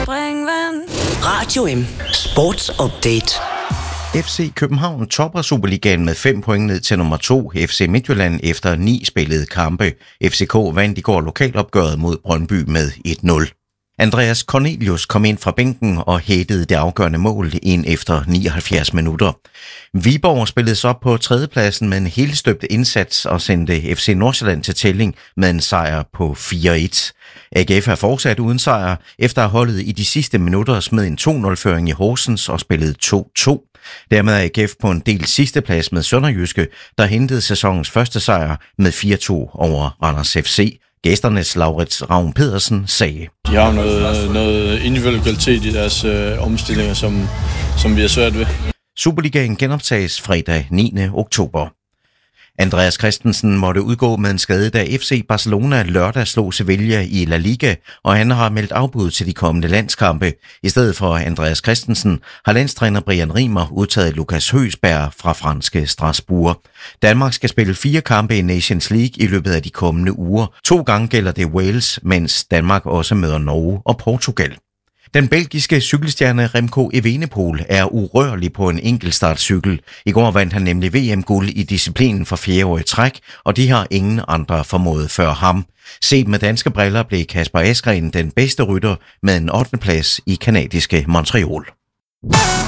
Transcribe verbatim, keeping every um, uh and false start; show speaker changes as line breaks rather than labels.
springvand.
Radio M. Sportsupdate.
F C København topper Superligaen med fem point ned til nummer to, F C Midtjylland, efter ni spillede kampe. F C K vandt i går lokalopgøret mod Brøndby med et nul. Andreas Cornelius kom ind fra bænken og hættede det afgørende mål ind efter nioghalvfjerds minutter. Viborg spillede så på tredjepladsen med en helstøbt indsats og sendte F C Nordsjælland til tælling med en sejr på fire et. A G F er fortsat uden sejr, efter at holdet i de sidste minutter smed en to nul-føring i Horsens og spillede to to. Dermed er A G F på en del sidste plads med Sønderjyske, der hentede sæsonens første sejr med fire to over Randers F C. Gæsternes Laurits Ravn Pedersen sagde:
De har noget, noget individuel kvalitet i deres øh, omstillinger, som, som vi har svært ved.
Superligaen genoptages fredag niende oktober. Andreas Christensen måtte udgå med en skade, da F C Barcelona lørdag slog Sevilla i La Liga, og han har meldt afbud til de kommende landskampe. I stedet for Andreas Christensen har landstræner Brian Rimer udtaget Lukas Høgsberg fra franske Strasbourg. Danmark skal spille fire kampe i Nations League i løbet af de kommende uger. To gange gælder det Wales, mens Danmark også møder Norge og Portugal. Den belgiske cykelstjerne Remco Evenepoel er urørlig på en enkeltstartcykel. I går vandt han nemlig V M-guld i disciplinen for fjerde år i træk, og de har ingen andre formået før ham. Set med danske briller blev Kasper Asgreen den bedste rytter med en ottende plads i kanadiske Montreal.